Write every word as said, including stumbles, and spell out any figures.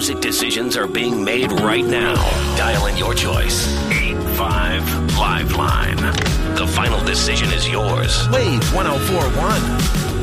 music decisions are being made right now. Dial in your choice. eight five Liveline. The final decision is yours. Wave one oh four point one.